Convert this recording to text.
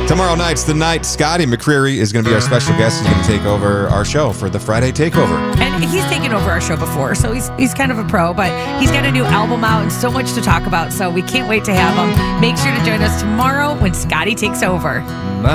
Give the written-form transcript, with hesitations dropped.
Tomorrow night's the night. Scotty McCreery is going to be our special guest. He's going to take over our show for the Friday Takeover. And he's taken over our show before, so he's kind of a pro, but he's got a new album out and so much to talk about, so we can't wait to have him. Make sure to join us tomorrow when Scotty takes over.